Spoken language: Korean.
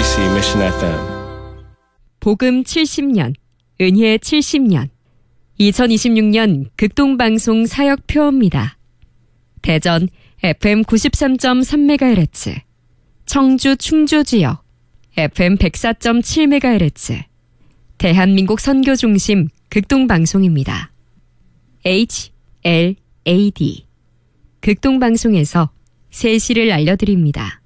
KBOC Mission FM. 복음 70년, 은혜 70년. 2026년 극동방송 사역표입니다. 대전 FM 93.3MHz, 청주 충주 지역 FM 104.7MHz, 대한민국 선교중심 극동방송입니다. HLAD 극동방송에서 새 시를 알려드립니다.